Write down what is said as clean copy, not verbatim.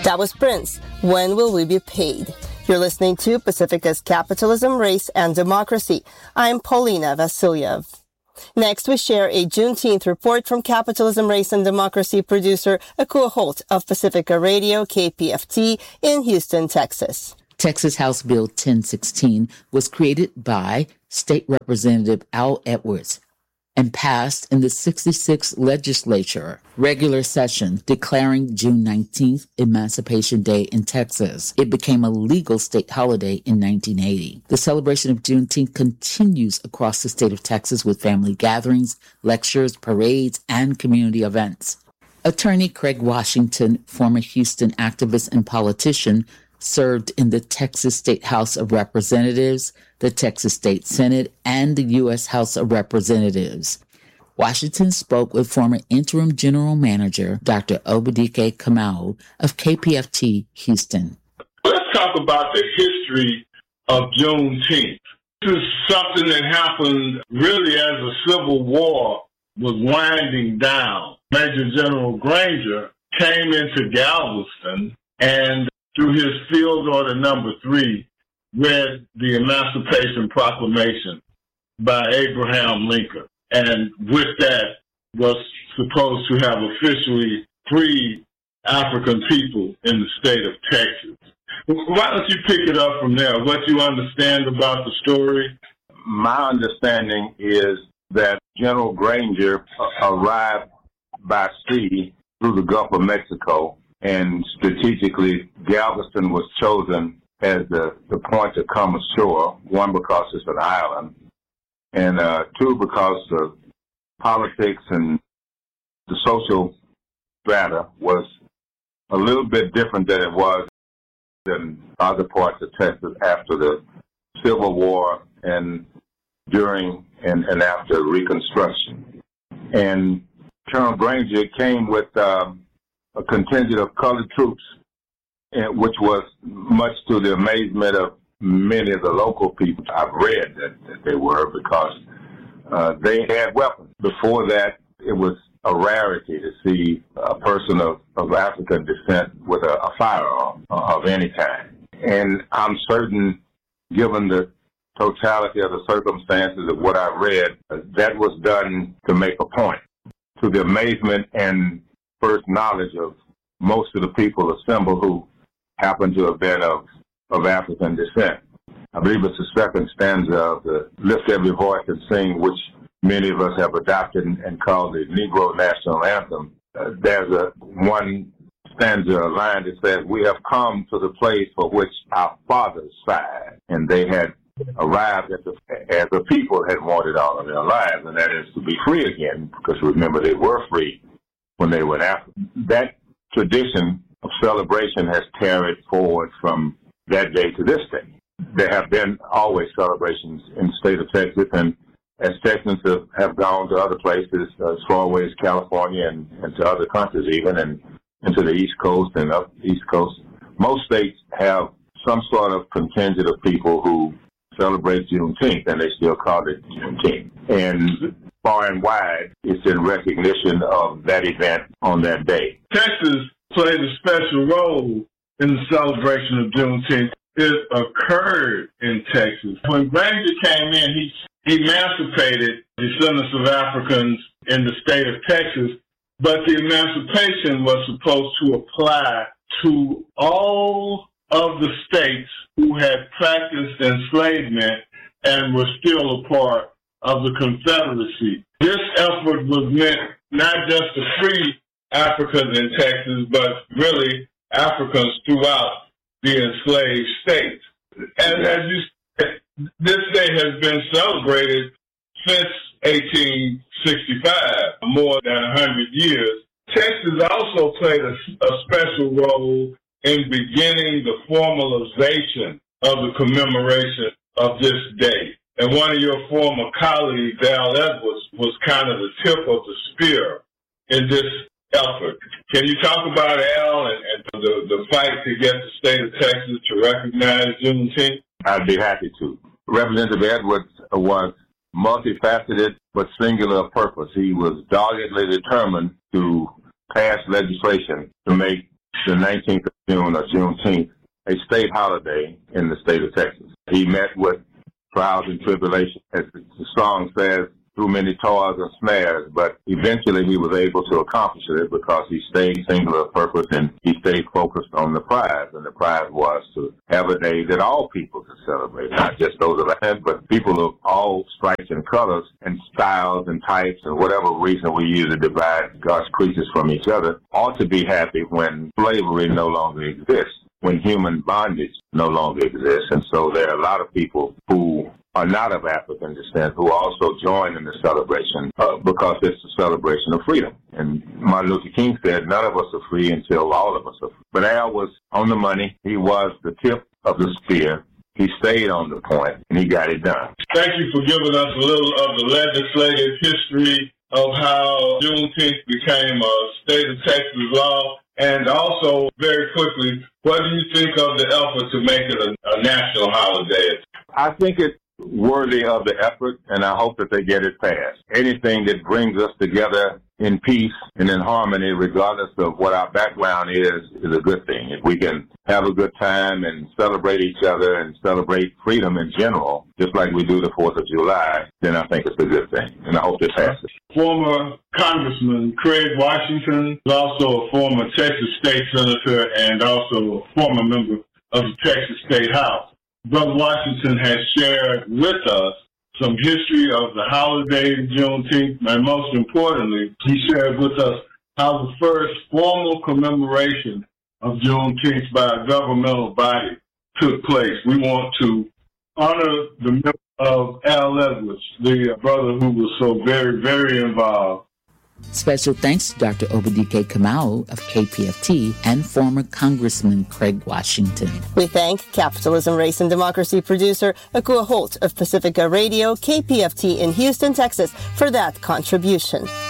That was Prince. When will we be paid? You're listening to Pacifica's Capitalism, Race, and Democracy. I'm Paulina Vasilyev. Next, we share a Juneteenth report from Capitalism, Race, and Democracy producer Akua Holt of Pacifica Radio, KPFT, in Houston, Texas. Texas House Bill 1016 was created by State Representative Al Edwards and passed in the 66th legislature regular session, declaring June 19th Emancipation Day in Texas. It became a legal state holiday in 1980. The celebration of Juneteenth continues across the state of Texas with family gatherings, lectures, parades, and community events. Attorney Craig Washington, former Houston activist and politician, served in the Texas State House of Representatives, the Texas State Senate, and the U.S. House of Representatives. Washington spoke with former interim general manager Dr. Obadike Kamau of KPFT Houston. Let's talk about the history of Juneteenth. This is something that happened really as the Civil War was winding down. Major General Granger came into Galveston and through his Field Order Number 3, read the Emancipation Proclamation by Abraham Lincoln. And with that was supposed to have officially freed African people in the state of Texas. Why don't you pick it up from there? What you understand about the story? My understanding is that General Granger arrived by sea through the Gulf of Mexico, and strategically, Galveston was chosen as the point to come ashore, one, because it's an island, and two, because the politics and the social strata was a little bit different than it was in other parts of Texas after the Civil War and during and after Reconstruction. And Colonel Granger came with a contingent of colored troops, which was much to the amazement of many of the local people. I've read that they were, because they had weapons. Before that, it was a rarity to see a person of African descent with a firearm of any kind. And I'm certain, given the totality of the circumstances of what I read, that was done to make a point, to the amazement and first knowledge of most of the people assembled who happened to have been of African descent. I believe it's the second stanza of the Lift Every Voice and Sing, which many of us have adopted and called the Negro National Anthem. There's one stanza, a line that says, "We have come to the place for which our fathers sighed," and they had arrived as the people had wanted all of their lives, and that is to be free again, because remember, they were free when they were in Africa. That tradition of celebration has carried forward from that day to this day. There have been always celebrations in the state of Texas, and as Texans have gone to other places, as far away as California and to other countries even, and into the East Coast and up the East Coast, most states have some sort of contingent of people who celebrate Juneteenth, and they still call it Juneteenth. And far and wide, it's in recognition of that event on that day. Texas played a special role in the celebration of Juneteenth. It occurred in Texas. When Granger came in, he emancipated descendants of Africans in the state of Texas, but the emancipation was supposed to apply to all of the states who had practiced enslavement and were still a part of the Confederacy. This effort was meant not just to free Africans in Texas, but really Africans throughout the enslaved states. And as you said, this day has been celebrated since 1865, more than 100 years. Texas also played a special role in beginning the formalization of the commemoration of this day. And one of your former colleagues, Al Edwards, was kind of the tip of the spear in this effort. Can you talk about Al and the fight to get the state of Texas to recognize Juneteenth? I'd be happy to. Representative Edwards was multifaceted but singular of purpose. He was doggedly determined to pass legislation to make the 19th of June, or Juneteenth, a state holiday in the state of Texas. He met with trials and tribulations, as the song says, through many toils and snares, but eventually he was able to accomplish it because he stayed singular of purpose and he stayed focused on the prize. And the prize was to have a day that all people could celebrate, not just those of us, but people of all stripes and colors and styles and types and whatever reason we use to divide God's creatures from each other, ought to be happy when slavery no longer exists, when human bondage no longer exists. And so there are a lot of people who are not of African descent who also join in the celebration because it's a celebration of freedom. And Martin Luther King said, none of us are free until all of us are free. But Al was on the money. He was the tip of the spear. He stayed on the point, and he got it done. Thank you for giving us a little of the legislative history of how Juneteenth became a state of Texas law. And also, very quickly, what do you think of the effort to make it a national holiday? I think it's worthy of the effort, and I hope that they get it passed. Anything that brings us together in peace and in harmony, regardless of what our background is a good thing. If we can have a good time and celebrate each other and celebrate freedom in general, just like we do the 4th of July, then I think it's a good thing, and I hope it passes. Former Congressman Craig Washington is also a former Texas state senator and also a former member of the Texas State House. Brother Washington has shared with us some history of the holiday Juneteenth, and most importantly, he shared with us how the first formal commemoration of Juneteenth by a governmental body took place. We want to honor the memory of Al Edwards, the brother who was so very, very involved. Special thanks to Dr. Obadike Kamau of KPFT and former Congressman Craig Washington. We thank Capitalism, Race, and Democracy producer Akua Holt of Pacifica Radio, KPFT in Houston, Texas, for that contribution.